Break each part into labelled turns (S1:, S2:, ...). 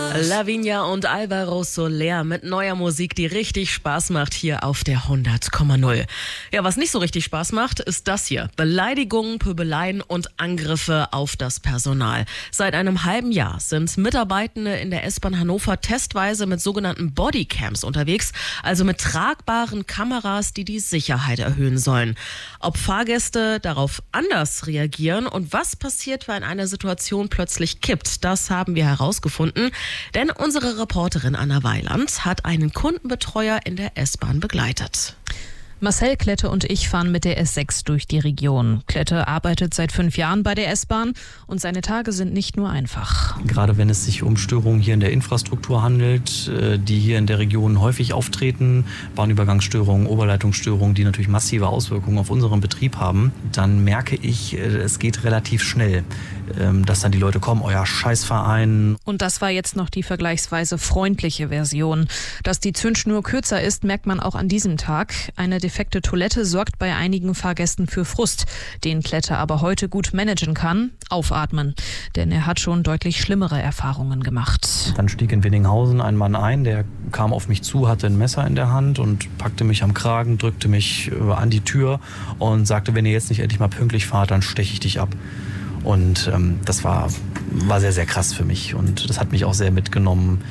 S1: Lavinia und Alvaro Soler mit neuer Musik, die richtig Spaß macht hier auf der 100,0. Ja, was nicht so richtig Spaß macht, ist das hier. Beleidigungen, Pöbeleien und Angriffe auf das Personal. Seit einem halben Jahr sind Mitarbeitende in der S-Bahn Hannover testweise mit sogenannten Bodycams unterwegs, also mit tragbaren Kameras, die die Sicherheit erhöhen sollen. Ob Fahrgäste darauf anders reagieren und was passiert, wenn eine Situation plötzlich kippt, das haben wir herausgefunden. Denn unsere Reporterin Anna Weiland hat einen Kundenbetreuer in der S-Bahn begleitet.
S2: Marcel Klette und ich fahren mit der S6 durch die Region. Klette arbeitet seit 5 Jahren bei der S-Bahn und seine Tage sind nicht nur einfach.
S3: Gerade wenn es sich um Störungen hier in der Infrastruktur handelt, die hier in der Region häufig auftreten, Bahnübergangsstörungen, Oberleitungsstörungen, die natürlich massive Auswirkungen auf unseren Betrieb haben, dann merke ich, es geht relativ schnell, dass dann die Leute kommen, euer Scheißverein.
S2: Und das war jetzt noch die vergleichsweise freundliche Version. Dass die Zündschnur kürzer ist, merkt man auch an diesem Tag. Eine defekte Toilette sorgt bei einigen Fahrgästen für Frust, den Klette aber heute gut managen kann, aufatmen. Denn er hat schon deutlich schlimmere Erfahrungen gemacht.
S3: Dann stieg in Wenninghausen ein Mann ein, der kam auf mich zu, hatte ein Messer in der Hand und packte mich am Kragen, drückte mich an die Tür und sagte, wenn ihr jetzt nicht endlich mal pünktlich fahrt, dann steche ich dich ab. Und das war sehr, sehr krass für mich und das hat mich auch sehr mitgenommen.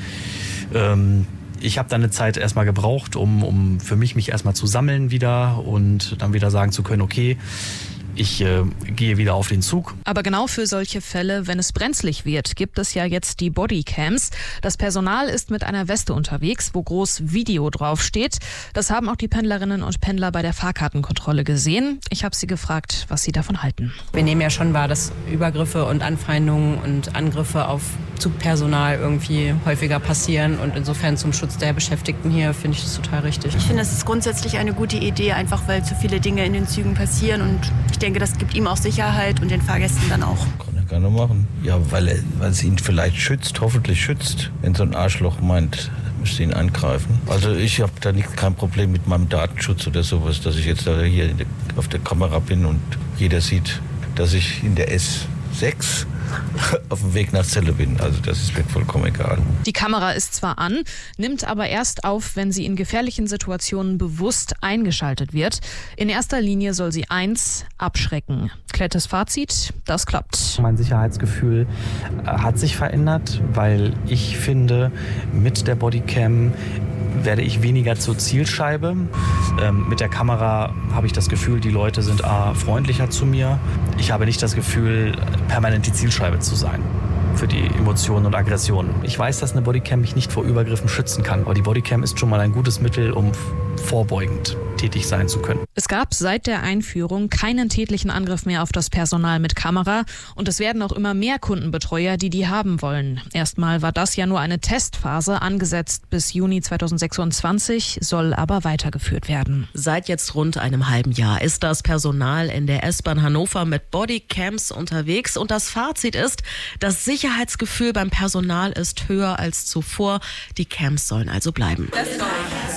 S3: Ich habe dann eine Zeit erstmal gebraucht, um für mich erstmal zu sammeln wieder und dann wieder sagen zu können, okay, ich gehe wieder auf den Zug.
S2: Aber genau für solche Fälle, wenn es brenzlig wird, gibt es ja jetzt die Bodycams. Das Personal ist mit einer Weste unterwegs, wo groß Video draufsteht. Das haben auch die Pendlerinnen und Pendler bei der Fahrkartenkontrolle gesehen. Ich habe sie gefragt, was sie davon halten.
S4: Wir nehmen ja schon wahr, dass Übergriffe und Anfeindungen und Angriffe auf Zugpersonal irgendwie häufiger passieren. Und insofern zum Schutz der Beschäftigten hier finde ich das total richtig.
S5: Ich finde, es ist grundsätzlich eine gute Idee, einfach weil zu viele Dinge in den Zügen passieren. Und ich denke, das gibt ihm auch Sicherheit und den Fahrgästen dann auch.
S6: Kann er gerne machen. Ja, weil es ihn vielleicht schützt, hoffentlich schützt. Wenn so ein Arschloch meint, müsste ihn angreifen. Also ich habe da kein Problem mit meinem Datenschutz oder sowas, dass ich jetzt da hier auf der Kamera bin und jeder sieht, dass ich in der S6 auf dem Weg nach Celle bin. Also das ist mir vollkommen egal.
S2: Die Kamera ist zwar an, nimmt aber erst auf, wenn sie in gefährlichen Situationen bewusst eingeschaltet wird. In erster Linie soll sie abschrecken. Klettes Fazit, das klappt.
S3: Mein Sicherheitsgefühl hat sich verändert, weil ich finde, mit der Bodycam werde ich weniger zur Zielscheibe. Mit der Kamera habe ich das Gefühl, die Leute sind freundlicher zu mir. Ich habe nicht das Gefühl, permanent die Zielscheibe zu sein für die Emotionen und Aggressionen. Ich weiß, dass eine Bodycam mich nicht vor Übergriffen schützen kann, aber die Bodycam ist schon mal ein gutes Mittel, um vorbeugend tätig sein zu können.
S2: Es gab seit der Einführung keinen tätlichen Angriff mehr auf das Personal mit Kamera und es werden auch immer mehr Kundenbetreuer, die haben wollen. Erstmal war das ja nur eine Testphase, angesetzt bis Juni 2026, soll aber weitergeführt werden.
S1: Seit jetzt rund einem halben Jahr ist das Personal in der S-Bahn Hannover mit Bodycams unterwegs und das Fazit ist, das Sicherheitsgefühl beim Personal ist höher als zuvor. Die Cams sollen also bleiben.